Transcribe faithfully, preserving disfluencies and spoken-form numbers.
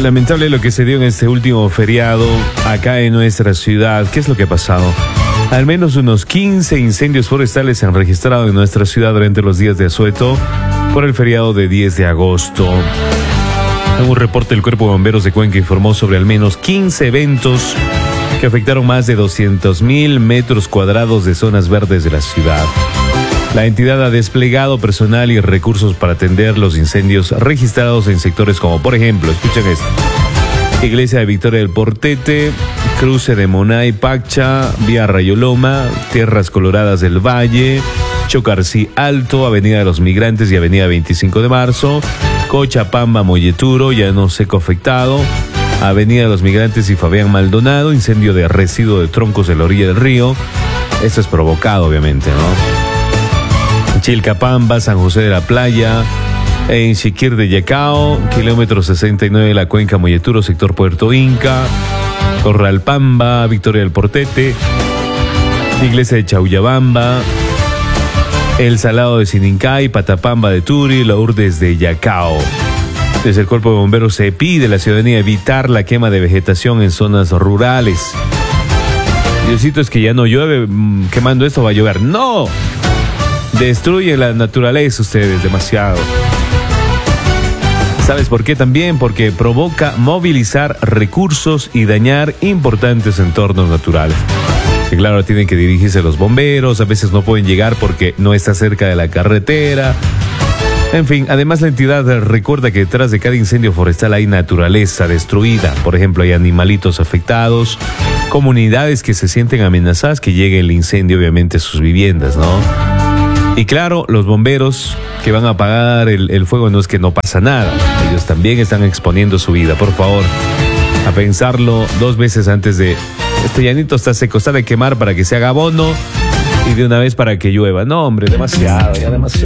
Lamentable lo que se dio en este último feriado acá en nuestra ciudad. ¿Qué es lo que ha pasado? Al menos unos quince incendios forestales se han registrado en nuestra ciudad durante los días de asueto por el feriado de diez de agosto. En un reporte, el Cuerpo de Bomberos de Cuenca informó sobre al menos quince eventos que afectaron más de doscientos mil metros cuadrados de zonas verdes de la ciudad. La entidad ha desplegado personal y recursos para atender los incendios registrados en sectores como, por ejemplo, escuchen esto: Iglesia de Victoria del Portete, Cruce de Monay Pacha, Vía Rayoloma, Tierras Coloradas del Valle, Chocarcí Alto, Avenida de los Migrantes y Avenida veinticinco de marzo, Cochabamba Molleturo, Llano Seco afectado, Avenida de los Migrantes y Fabián Maldonado, incendio de residuo de troncos en la orilla del río. Esto es provocado, obviamente, ¿no? Chilcapamba, San José de la Playa, en Chiquir de Yacao, kilómetro sesenta y nueve de la Cuenca Molleturo, sector Puerto Inca, Corralpamba, Victoria del Portete, Iglesia de Chauyabamba, El Salado de Sinincay, Patapamba de Turi, Lourdes de Yacao. Desde el Cuerpo de Bomberos se pide a la ciudadanía evitar la quema de vegetación en zonas rurales. Diosito, es que ya no llueve, quemando esto va a llover. ¡No! Destruyen la naturaleza ustedes demasiado. ¿Sabes por qué también? Porque provoca movilizar recursos y dañar importantes entornos naturales. Que claro, tienen que dirigirse los bomberos, a veces no pueden llegar porque no está cerca de la carretera. En fin, además la entidad recuerda que detrás de cada incendio forestal hay naturaleza destruida. Por ejemplo, hay animalitos afectados, comunidades que se sienten amenazadas que llegue el incendio, obviamente, a sus viviendas, ¿no? Y claro, los bomberos que van a apagar el, el fuego no es que no pasa nada. Ellos también están exponiendo su vida. Por favor, a pensarlo dos veces antes de... Este llanito está seco, está de quemar para que se haga abono y de una vez para que llueva. No, hombre, demasiado, ya demasiado.